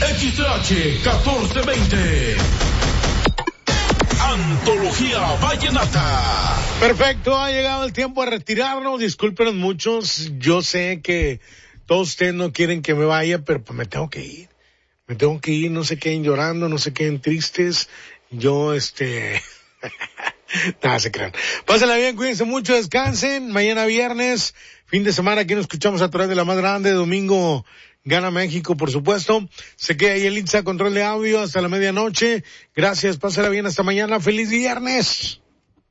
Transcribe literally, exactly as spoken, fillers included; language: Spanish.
X H catorce veinte. Antología Vallenata. Perfecto, ha llegado el tiempo de retirarnos. Discúlpenos muchos, yo sé que todos ustedes no quieren que me vaya, pero pues me tengo que ir. Me tengo que ir, no se queden llorando, no se queden tristes. Yo, este... Nada, se crean. Pásenla bien, cuídense mucho, descansen. Mañana viernes, fin de semana, aquí nos escuchamos a través de la más grande. Domingo gana México, por supuesto. Se queda ahí el Itza, control de audio hasta la medianoche. Gracias, pásenla bien, hasta mañana. ¡Feliz viernes!